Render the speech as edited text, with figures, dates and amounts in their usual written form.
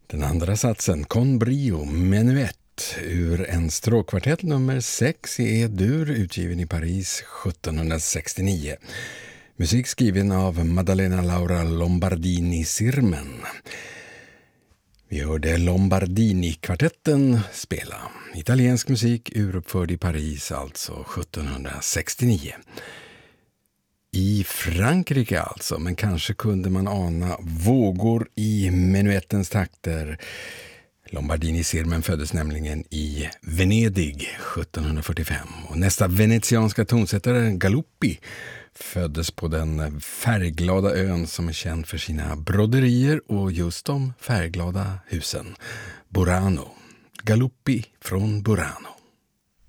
Den andra satsen, Con brio, menuett, ur en stråkkvartett nummer 6 i E-dur, utgiven i Paris 1769. Musik skriven av Maddalena Laura Lombardini-Sirmen. Vi hörde Lombardini-kvartetten spela. Italiensk musik uruppförd i Paris, alltså 1769. I Frankrike alltså, men kanske kunde man ana vågor i menuettens takter. Lombardini-Sirmen föddes nämligen i Venedig 1745. Och nästa venetianska tonsättare, Galuppi, föddes på den färgglada ön som är känd för sina broderier och just de färgglada husen. Burano. Galuppi från Burano.